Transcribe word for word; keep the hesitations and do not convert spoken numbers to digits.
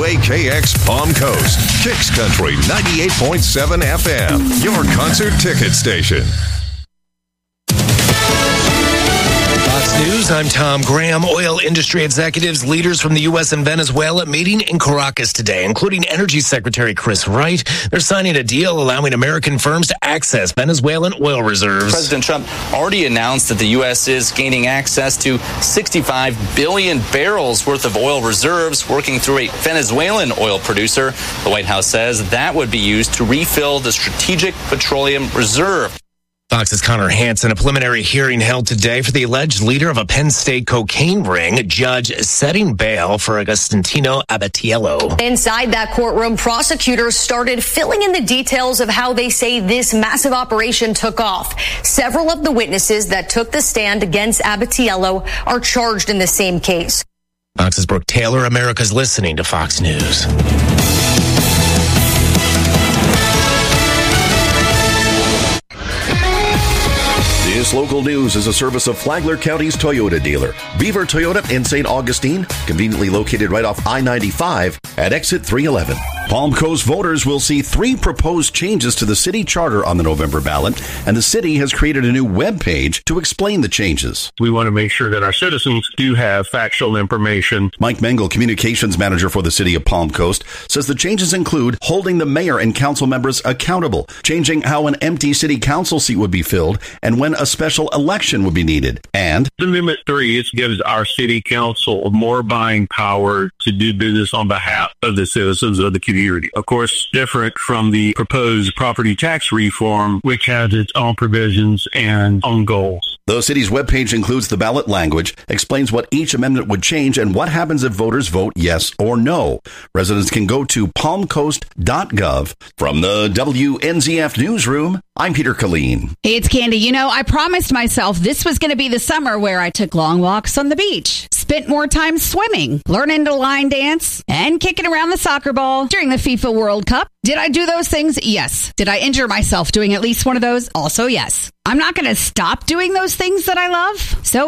W A K X Palm Coast, Kicks Country ninety-eight point seven F M, your concert ticket station. Fox News, I'm Tom Graham. Oil industry executives, leaders from the U S and Venezuela meeting in Caracas today, including Energy Secretary Chris Wright. They're signing a deal allowing American firms to access Venezuelan oil reserves. President Trump already announced that the U S is gaining access to sixty-five billion barrels worth of oil reserves, working through a Venezuelan oil producer. The White House says that would be used to refill the Strategic Petroleum Reserve. Fox's Connor Hansen, a preliminary hearing held today for the alleged leader of a Penn State cocaine ring, judge setting bail for Agostino Abatiello. Inside that courtroom, prosecutors started filling in the details of how they say this massive operation took off. Several of the witnesses that took the stand against Abatiello are charged in the same case. Fox's Brooke Taylor, America's listening to Fox News. This local news is a service of Flagler County's Toyota dealer, Beaver Toyota in Saint Augustine, conveniently located right off I ninety-five at exit three eleven. Palm Coast voters will see three proposed changes to the city charter on the November ballot, and the city has created a new web page to explain the changes. We want to make sure that our citizens do have factual information. Mike Mengel, communications manager for the city of Palm Coast, says the changes include holding the mayor and council members accountable, changing how an empty city council seat would be filled, and when a special election would be needed. And Amendment three, it gives our city council more buying power to do business on behalf of the citizens of the community. Of course, different from the proposed property tax reform, which has its own provisions and own goals. The city's webpage includes the ballot language, explains what each amendment would change, and what happens if voters vote yes or no. Residents can go to palm coast dot gov. From the W N Z F Newsroom, I'm Peter Killeen. Hey, it's Candy. You know, I promised myself this was going to be the summer where I took long walks on the beach, spent more time swimming, learning to line dance, and kicking around the soccer ball during the FIFA World Cup. Did I do those things? Yes. Did I injure myself doing at least one of those? Also, yes. I'm not going to stop doing those things that I love. So